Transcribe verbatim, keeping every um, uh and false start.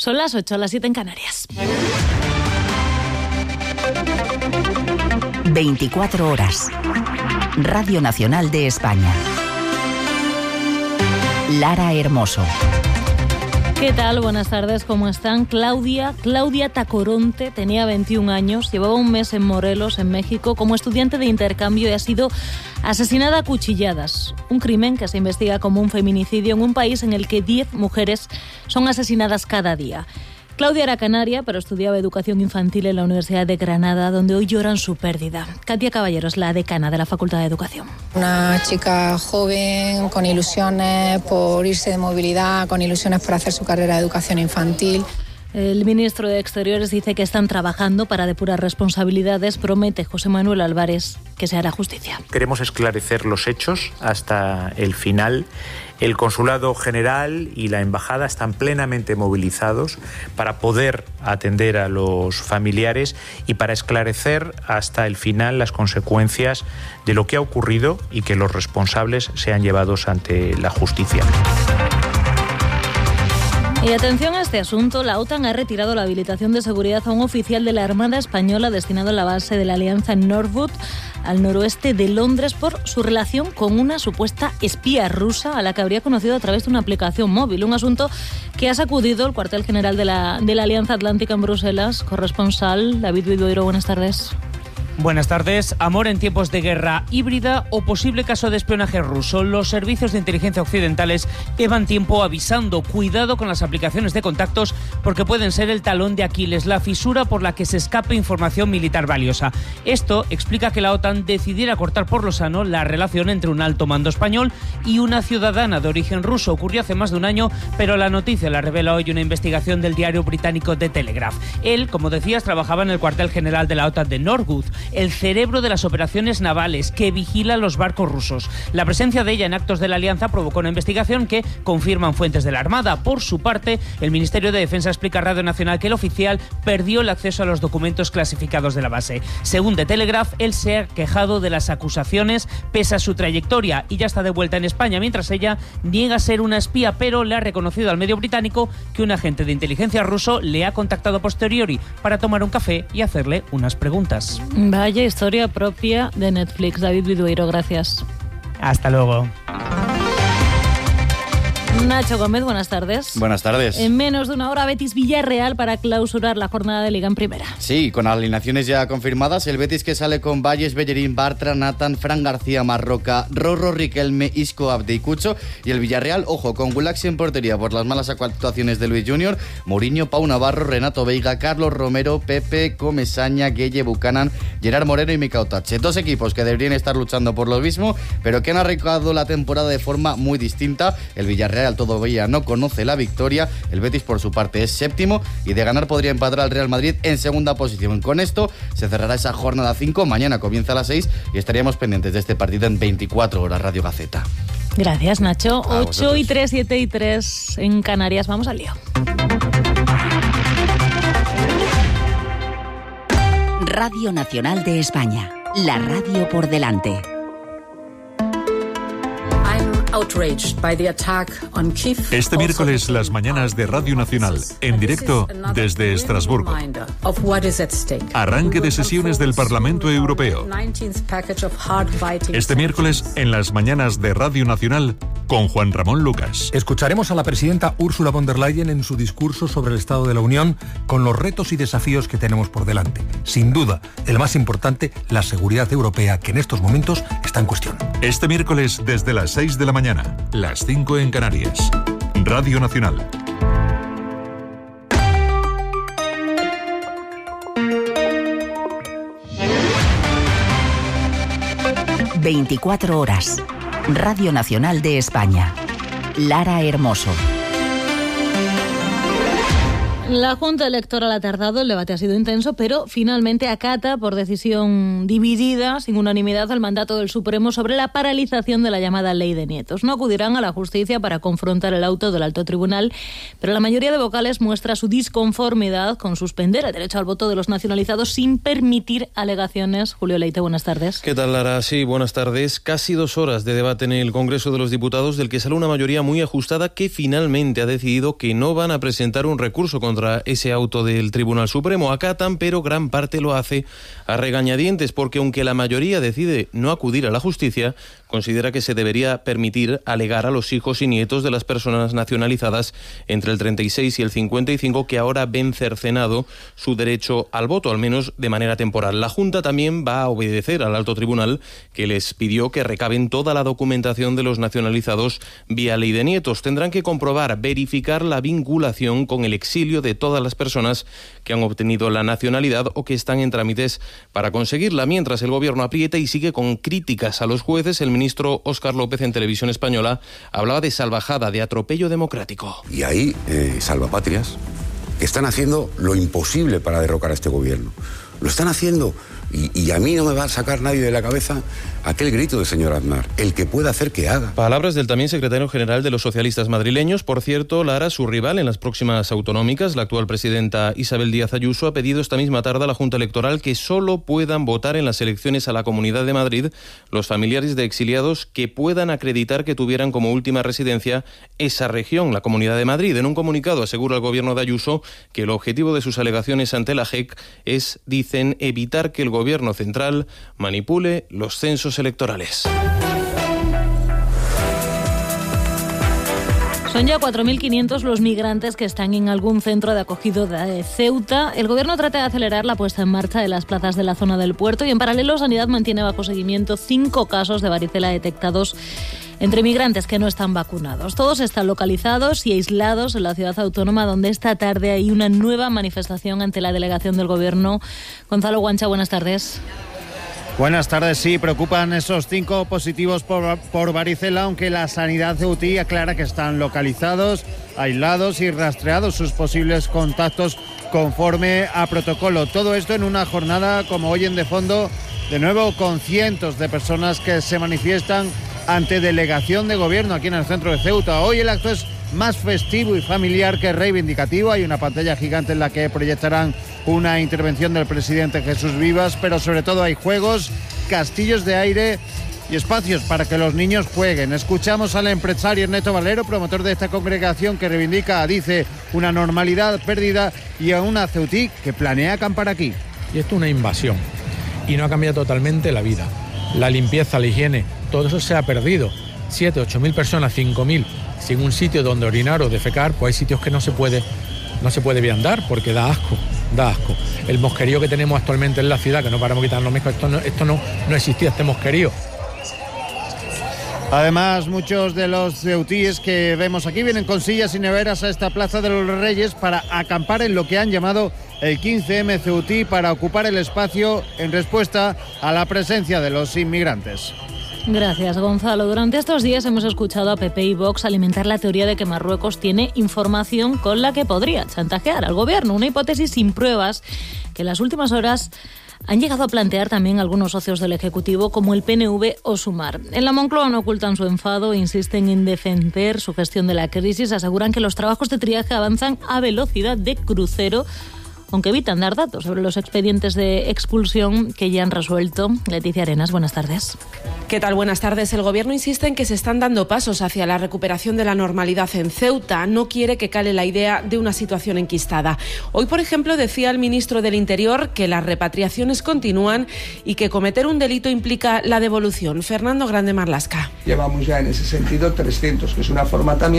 Son las ocho, las siete en Canarias. veinticuatro horas. Radio Nacional de España. Lara Hermoso. ¿Qué tal? Buenas tardes, ¿cómo están? Claudia, Claudia Tacoronte tenía veintiún años, llevaba un mes en Morelos, en México, como estudiante de intercambio y ha sido asesinada a cuchilladas. Un crimen que se investiga como un feminicidio en un país en el que diez mujeres son asesinadas cada día. Claudia era canaria, pero estudiaba educación infantil en la Universidad de Granada, donde hoy lloran su pérdida. Katia Caballero es la decana de la Facultad de Educación. Una chica joven, con ilusiones por irse de movilidad, con ilusiones por hacer su carrera de educación infantil. El ministro de Exteriores dice que están trabajando para depurar responsabilidades. Promete José Manuel Álvarez que se hará justicia. Queremos esclarecer los hechos hasta el final. El Consulado General y la Embajada están plenamente movilizados para poder atender a los familiares y para esclarecer hasta el final las consecuencias de lo que ha ocurrido y que los responsables sean llevados ante la justicia. Y atención a este asunto, la OTAN ha retirado la habilitación de seguridad a un oficial de la Armada Española destinado a la base de la Alianza en Norwood, al noroeste de Londres, por su relación con una supuesta espía rusa a la que habría conocido a través de una aplicación móvil. Un asunto que ha sacudido el cuartel general de la, de la Alianza Atlántica en Bruselas. Corresponsal David Vidoiro, buenas tardes. Buenas tardes. Amor en tiempos de guerra híbrida o posible caso de espionaje ruso. Los servicios de inteligencia occidentales llevan tiempo avisando. Cuidado con las aplicaciones de contactos porque pueden ser el talón de Aquiles, la fisura por la que se escape información militar valiosa. Esto explica que la OTAN decidiera cortar por lo sano la relación entre un alto mando español y una ciudadana de origen ruso. Ocurrió hace más de un año, pero la noticia la revela hoy una investigación del diario británico The Telegraph. Él, como decías, trabajaba en el cuartel general de la OTAN de Norwood, el cerebro de las operaciones navales que vigila los barcos rusos. La presencia de ella en actos de la alianza provocó una investigación que confirman fuentes de la Armada. Por su parte, el Ministerio de Defensa explica a Radio Nacional que el oficial perdió el acceso a los documentos clasificados de la base. Según The Telegraph, él se ha quejado de las acusaciones pese a su trayectoria y ya está de vuelta en España, mientras ella niega ser una espía, pero le ha reconocido al medio británico que un agente de inteligencia ruso le ha contactado a posteriori para tomar un café y hacerle unas preguntas. Vaya historia propia de Netflix. David Vidueiro, gracias. Hasta luego. Nacho Gómez, buenas tardes. Buenas tardes. En menos de una hora, Betis Villarreal para clausurar la jornada de Liga en Primera. Sí, con alineaciones ya confirmadas, el Betis que sale con Valles, Bellerín, Bartra, Nathan, Fran García, Marroca, Rorro, Riquelme, Isco, Abde y Cucho. Y el Villarreal, ojo, con Gulaxi en portería por las malas actuaciones de Luis Junior, Mourinho, Pau Navarro, Renato Veiga, Carlos Romero, Pepe, Comesaña, Gueye, Buchanan, Gerard Moreno y Mikau Tache. Dos equipos que deberían estar luchando por lo mismo, pero que han arrancado la temporada de forma muy distinta. El Villarreal todavía no conoce la victoria, el Betis por su parte es séptimo y de ganar podría empatar al Real Madrid en segunda posición. Con esto se cerrará esa jornada cinco, mañana comienza a las seis y estaríamos pendientes de este partido en veinticuatro horas, Radio Gaceta. Gracias, Nacho. ocho y tres, siete y tres en Canarias. Vamos al lío. Radio Nacional de España, la radio por delante. Este miércoles, las mañanas de Radio Nacional, en directo desde Estrasburgo. Arranque de sesiones del Parlamento Europeo. Este miércoles, en las mañanas de Radio Nacional, con Juan Ramón Lucas. Escucharemos a la presidenta Ursula von der Leyen en su discurso sobre el Estado de la Unión, con los retos y desafíos que tenemos por delante. Sin duda, el más importante, la seguridad europea, que en estos momentos está en cuestión. Este miércoles, desde las seis de la mañana, las cinco en Canarias. Radio Nacional. veinticuatro horas. Radio Nacional de España. Lara Hermoso. La Junta Electoral ha tardado, el debate ha sido intenso, pero finalmente acata por decisión dividida, sin unanimidad, el mandato del Supremo sobre la paralización de la llamada Ley de Nietos. No acudirán a la justicia para confrontar el auto del Alto Tribunal, pero la mayoría de vocales muestra su disconformidad con suspender el derecho al voto de los nacionalizados sin permitir alegaciones. Julio Leite, buenas tardes. ¿Qué tal, Lara? Sí, buenas tardes. Casi dos horas de debate en el Congreso de los Diputados, del que sale una mayoría muy ajustada que finalmente ha decidido que no van a presentar un recurso contra contra ese auto del Tribunal Supremo. Acatan, pero gran parte lo hace a regañadientes, porque aunque la mayoría decide no acudir a la justicia, considera que se debería permitir alegar a los hijos y nietos de las personas nacionalizadas entre el treinta y seis y el cincuenta y cinco que ahora ven cercenado su derecho al voto, al menos de manera temporal. La Junta también va a obedecer al alto tribunal, que les pidió que recaben toda la documentación de los nacionalizados vía ley de nietos. Tendrán que comprobar, verificar la vinculación con el exilio de todas las personas que han obtenido la nacionalidad o que están en trámites para conseguirla, mientras el gobierno aprieta y sigue con críticas a los jueces. El ministro Óscar López en Televisión Española hablaba de salvajada, de atropello democrático. Y hay eh, salvapatrias que están haciendo lo imposible para derrocar a este gobierno. Lo están haciendo. Y, y a mí no me va a sacar nadie de la cabeza aquel grito del señor Aznar, el que pueda hacer que haga. Palabras del también secretario general de los socialistas madrileños. Por cierto, Lara, su rival en las próximas autonómicas, la actual presidenta Isabel Díaz Ayuso, ha pedido esta misma tarde a la Junta Electoral que solo puedan votar en las elecciones a la Comunidad de Madrid los familiares de exiliados que puedan acreditar que tuvieran como última residencia esa región, la Comunidad de Madrid. En un comunicado asegura el gobierno de Ayuso que el objetivo de sus alegaciones ante la J E C es, dicen, evitar que el gobierno central manipule los censos electorales. Son ya cuatro mil quinientos los migrantes que están en algún centro de acogida de Ceuta. El gobierno trata de acelerar la puesta en marcha de las plazas de la zona del puerto y en paralelo Sanidad mantiene bajo seguimiento cinco casos de varicela detectados entre migrantes que no están vacunados. Todos están localizados y aislados en la ciudad autónoma, donde esta tarde hay una nueva manifestación ante la delegación del gobierno. Gonzalo Guancha, buenas tardes. Buenas tardes. Sí, preocupan esos cinco positivos por, por varicela, aunque la sanidad ceutí aclara que están localizados, aislados y rastreados sus posibles contactos conforme a protocolo. Todo esto en una jornada, como oyen de fondo, de nuevo con cientos de personas que se manifiestan ante delegación de gobierno aquí en el centro de Ceuta. Hoy el acto es más festivo y familiar que reivindicativo. Hay una pantalla gigante en la que proyectarán una intervención del presidente Jesús Vivas, pero sobre todo hay juegos, castillos de aire y espacios para que los niños jueguen. Escuchamos al empresario Ernesto Valero, promotor de esta congregación, que reivindica, dice, una normalidad perdida y a una ceutí que planea acampar aquí. Y esto es una invasión y no ha cambiado totalmente la vida. La limpieza, la higiene, todo eso se ha perdido. Siete, ocho mil personas, cinco mil, sin un sitio donde orinar o defecar, pues hay sitios que no se puede, no se puede viandar porque da asco, da asco. El mosquerío que tenemos actualmente en la ciudad, que no paramos de quitarnos moscas, esto no, esto no, no existía, este mosquerío. Además, muchos de los ceutíes que vemos aquí vienen con sillas y neveras a esta Plaza de los Reyes para acampar en lo que han llamado el quince eme ceutí, para ocupar el espacio en respuesta a la presencia de los inmigrantes. Gracias, Gonzalo. Durante estos días hemos escuchado a P P y Vox alimentar la teoría de que Marruecos tiene información con la que podría chantajear al gobierno, una hipótesis sin pruebas que en las últimas horas han llegado a plantear también algunos socios del Ejecutivo, como el P N V o Sumar. En la Moncloa no ocultan su enfado e insisten en defender su gestión de la crisis. Aseguran que los trabajos de triaje avanzan a velocidad de crucero, aunque evitan dar datos sobre los expedientes de expulsión que ya han resuelto. Leticia Arenas, buenas tardes. ¿Qué tal? Buenas tardes. El Gobierno insiste en que se están dando pasos hacia la recuperación de la normalidad en Ceuta. No quiere que cale la idea de una situación enquistada. Hoy, por ejemplo, decía el ministro del Interior que las repatriaciones continúan y que cometer un delito implica la devolución. Fernando Grande Marlasca. Llevamos ya en ese sentido trescientos, que es una forma también